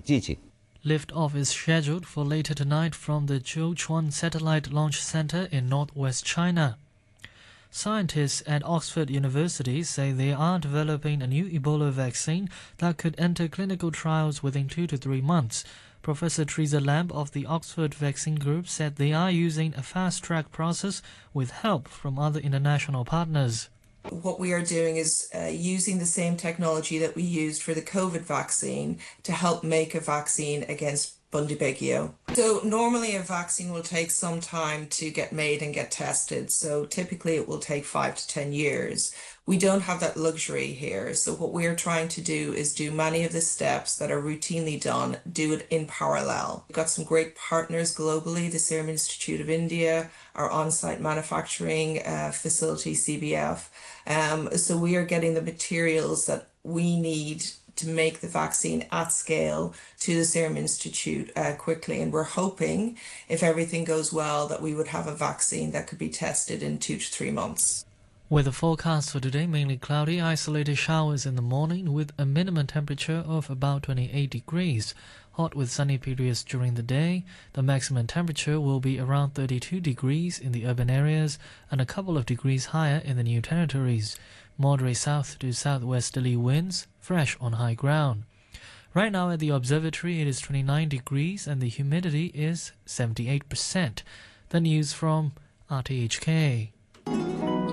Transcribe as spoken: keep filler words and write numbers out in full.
激情。 Liftoff is scheduled for later tonight from the Jiuquan Satellite Launch Center in northwest China. Scientists at Oxford University say they are developing a new Ebola vaccine that could enter clinical trials within two to three months. Professor Teresa Lamb of the Oxford Vaccine Group said they are using a fast-track process with help from other international partners. What we are doing is uh, using the same technology that we used for the COVID vaccine to help make a vaccine against Bundibugyo. So normally a vaccine will take some time to get made and get tested. So typically it will take five to ten years. We don't have that luxury here. So what we are trying to do is do many of the steps that are routinely done, do it in parallel. We've got some great partners globally, the Serum Institute of India, our on-site manufacturing uh, facility, C B F. Um, so we are getting the materials that we need to make the vaccine at scale to the Serum Institute uh, quickly. And we're hoping, if everything goes well, that we would have a vaccine that could be tested in two to three months. Weather forecast for today, mainly cloudy, isolated showers in the morning with a minimum temperature of about twenty-eight degrees. Hot with sunny periods during the day. The maximum temperature will be around thirty-two degrees in the urban areas and a couple of degrees higher in the New Territories. Moderate south to southwesterly winds, fresh on high ground. Right now at the observatory it is twenty-nine degrees and the humidity is seventy-eight percent. The news from R T H K.